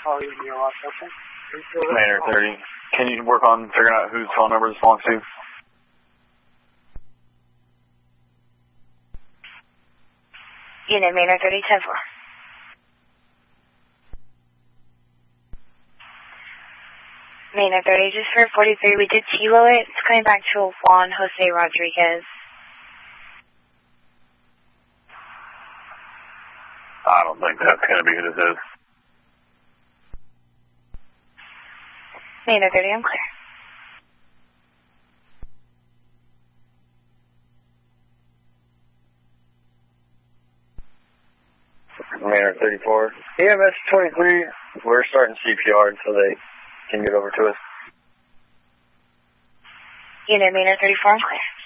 Manor 30. Can you work on figuring out whose phone number this belongs to? Unit Manor 30, 10-4. Manor 30, just for 43, we did TLO it. It's coming back to Juan Jose Rodriguez. I don't think that's going to be who this is. Manor 30, I'm clear. Manor 34. EMS 23, we're starting CPR until they can get over to us. Unit Manor 34, I'm clear.